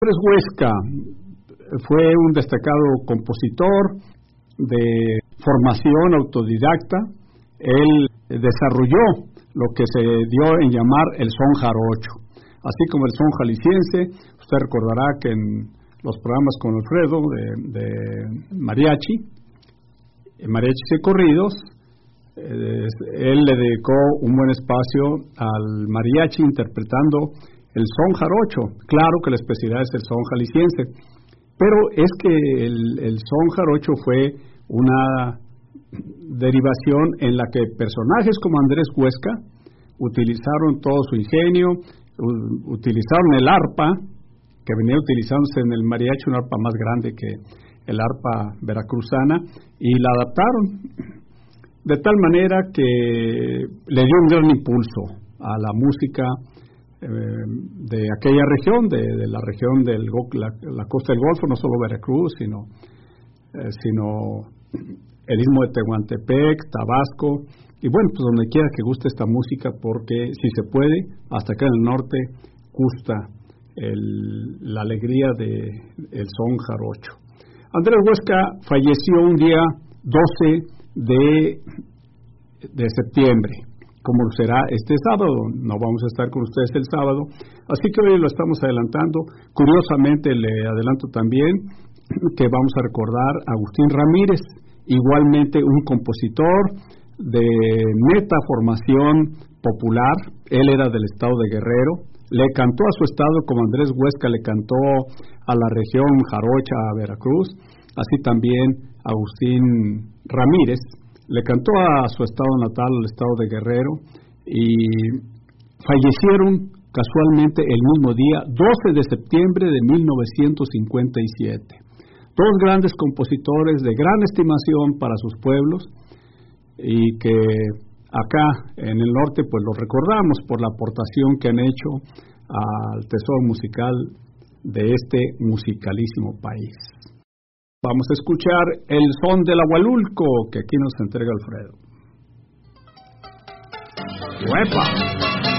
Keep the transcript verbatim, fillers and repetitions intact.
Andrés Huesca fue un destacado compositor de formación autodidacta. Él desarrolló lo que se dio en llamar el son jarocho, así como el son jalisciense. Usted recordará que en los programas con Alfredo de, de mariachi, mariachis y corridos, eh, él le dedicó un buen espacio al mariachi interpretando el son jarocho. Claro que la especialidad es el son jalisciense, pero es que el, el son jarocho fue una derivación en la que personajes como Andrés Huesca utilizaron todo su ingenio, u, utilizaron el arpa, que venía utilizándose en el mariachi, una arpa más grande que el arpa veracruzana, y la adaptaron de tal manera que le dio un gran impulso a la música eh, de aquella región, de, de la región de la, la costa del Golfo, no solo Veracruz, sino, eh, sino el istmo de Tehuantepec, Tabasco, y bueno, pues donde quiera que guste esta música, porque si se puede, hasta acá en el norte gusta el, la alegría de el son jarocho. Andrés Huesca falleció un día doce de, de septiembre, como será este sábado. No vamos a estar con ustedes el sábado, así que hoy lo estamos adelantando. Curiosamente le adelanto también que vamos a recordar a Agustín Ramírez, igualmente un compositor de neta formación popular. Él era del estado de Guerrero, le cantó a su estado como Andrés Huesca le cantó a la región jarocha, a Veracruz. Así también Agustín Ramírez le cantó a su estado natal, al estado de Guerrero, y fallecieron casualmente el mismo día, doce de septiembre de mil novecientos cincuenta y siete. Dos grandes compositores de gran estimación para sus pueblos, y que acá en el norte pues los recordamos por la aportación que han hecho al tesoro musical de este musicalísimo país. Vamos a escuchar el son del Ahualulco, que aquí nos entrega Alfredo. ¡Huepa!